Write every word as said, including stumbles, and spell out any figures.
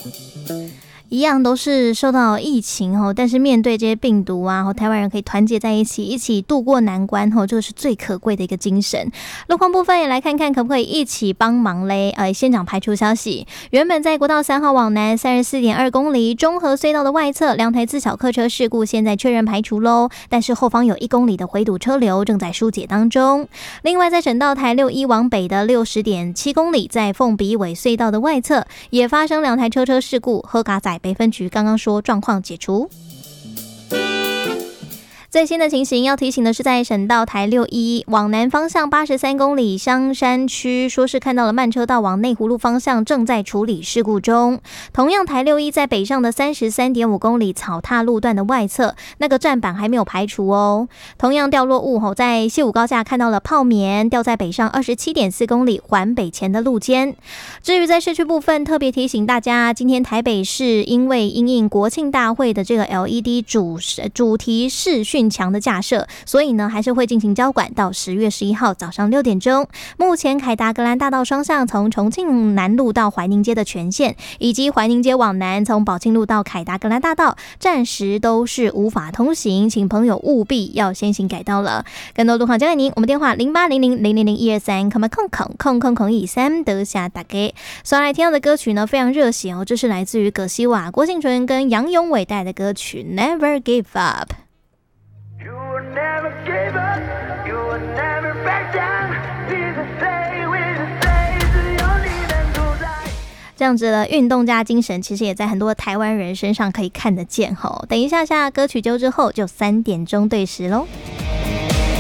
一样都是受到疫情哦，但是面对这些病毒啊，台湾人可以团结在一起，一起度过难关哦，这个是最可贵的一个精神。路况部分也来看看可不可以一起帮忙嘞。呃，现场排除消息，原本在国道三号往南三十四点二公里中和隧道的外侧两台自小客车事故，现在确认排除喽，但是后方有一公里的回堵车流正在疏解当中。另外，在省道台六一往北的六十点七公里，在凤鼻尾隧道的外侧也发生两台车车事故，喝嘎仔北分局刚刚说状况解除。最新的情形要提醒的是，在省道台六一往南方向八十三公里香山区，说是看到了慢车道往内湖路方向正在处理事故中。同样台六一在北上的三十三点五公里草踏路段的外侧，那个站板还没有排除哦。同样掉落物后，在西武高架看到了泡棉掉在北上二十七点四公里环北前的路肩。至于在市区部分，特别提醒大家，今天台北市因为因应国庆大会的这个 L E D 主主题视讯墙的架设，所以呢还是会进行交管到十月十一号早上六点钟。目前凯达格兰大道双向从重庆南路到怀宁街的全线，以及怀宁街往南从宝庆路到凯达格兰大道，暂时都是无法通行，请朋友务必要先行改道了。更多路况交给您，我们电话零八零零零零零一二三，空空空空空空一三，得下打给。所来听到的歌曲呢非常热血哦，这是来自于葛西瓦、郭婞淳跟杨永伟带的歌曲 Never Give Up。You will never give up, you will never back down. Jesus say, we just say, 只有你能主宰。这样子的运动加精神，其实也在很多台湾人身上可以看得见吼。等一下下歌曲揪之后，就三点钟对时喽。